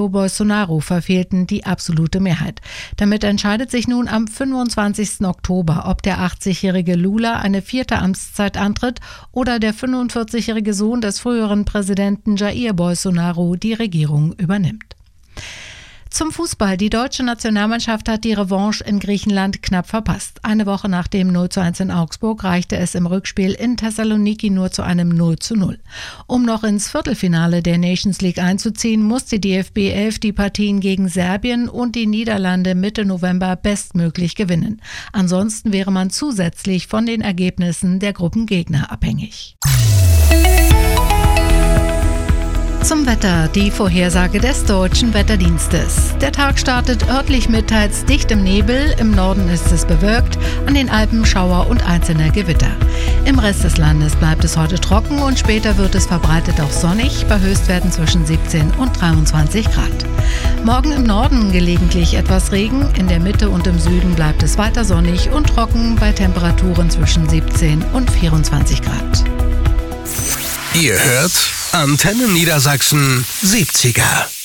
Bolsonaro verfehlten die absolute Mehrheit. Damit entscheidet sich nun am 25. Oktober, ob der 80-jährige Lula eine 4. Amtszeit antritt oder der 45-jährige Sohn des früheren Präsidenten Jair Bolsonaro die Regierung übernimmt. Zum Fußball. Die deutsche Nationalmannschaft hat die Revanche in Griechenland knapp verpasst. Eine Woche nach dem 0:1 in Augsburg reichte es im Rückspiel in Thessaloniki nur zu einem 0:0. Um noch ins Viertelfinale der Nations League einzuziehen, muss die DFB 11 die Partien gegen Serbien und die Niederlande Mitte November bestmöglich gewinnen. Ansonsten wäre man zusätzlich von den Ergebnissen der Gruppengegner abhängig. Zum Wetter, die Vorhersage des Deutschen Wetterdienstes. Der Tag startet örtlich mit teils dichtem Nebel, im Norden ist es bewölkt, an den Alpen Schauer und einzelne Gewitter. Im Rest des Landes bleibt es heute trocken und später wird es verbreitet auch sonnig, bei Höchstwerten zwischen 17 und 23 Grad. Morgen im Norden gelegentlich etwas Regen, in der Mitte und im Süden bleibt es weiter sonnig und trocken bei Temperaturen zwischen 17 und 24 Grad. Ihr hört Antenne Niedersachsen 70er.